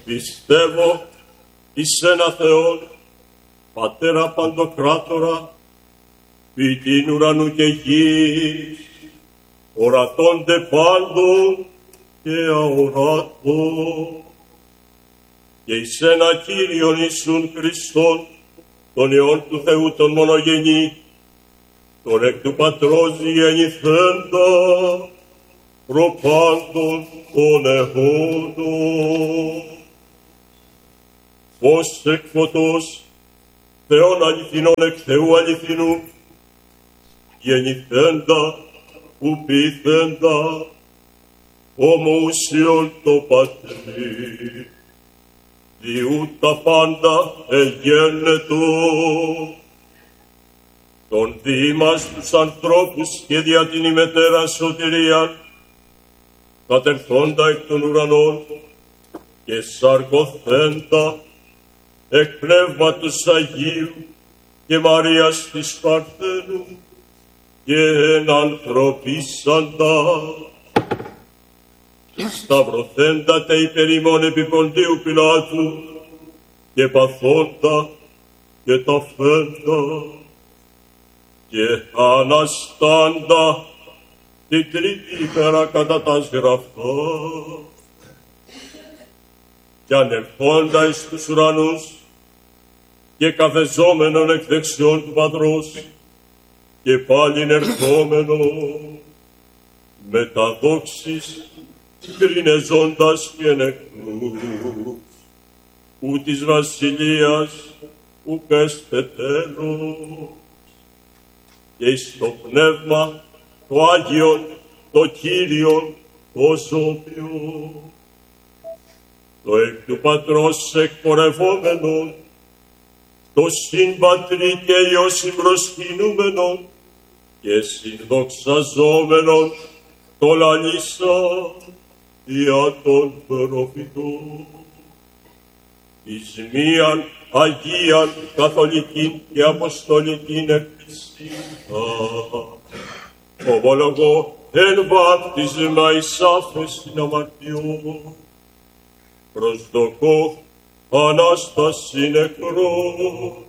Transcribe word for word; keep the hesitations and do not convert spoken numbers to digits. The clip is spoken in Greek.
Πιστεύω εις ένα Θεόν, Πατέρα Παντοκράτορα, ποιητήν ουρανού και γης, ορατώνται πάντων και αοράτων, και εις ένα Κύριον Ιησούν Χριστόν, τον Υιόν του Θεού τον μονογενή, τον εκ του Πατρός γεννηθέντα, προπάντων των αιώνων. Φως εκ φωτός, Θεόν αληθινών εκ Θεού αληθινού, γεννηθέντα, που πείθεντα, ομοουσιον το Πατρί, διού τα πάντα εγένετο, τον διήμας τους ανθρώπους και δια την ημετέρα σωτηρίαν, κατερθόντα εκ των ουρανών και σαρκωθέντα εκ πνεύματος Αγίου και Μαρίας της Παρθένου και ενανθρωπίσαντα, σταυρωθέντα τε υπερ ημών επί Ποντίου Πιλάτου και παθόντα και ταφέντα και αναστάντα την τρίτη ημέρα κατά τας γραφτά και ανερχόντα εις τους ουρανούς και καθεζόμενον εκ δεξιών του Πατρός και πάλιν ερχόμενον με τα δόξης κρινεζόντας και νεκρούς, ου της βασιλείας ουκ έσται τέλος, και εις το πνεύμα το Άγιον, το Κύριον, το Ζώπιον, το εκ του Πατρός εκπορευόμενον, το συμπατρί και Υιό συμπροσκυνούμενον και συνδοξαζόμενον το λαλήσα δια των προφητών, εις μίαν Αγίαν Καθολικήν και Αποστολικήν Εκκλησίαν, ομολογώ εν βάπτισμα εις άφεσιν αμαρτιών, προσδοκώ Ανάσταση νεκρών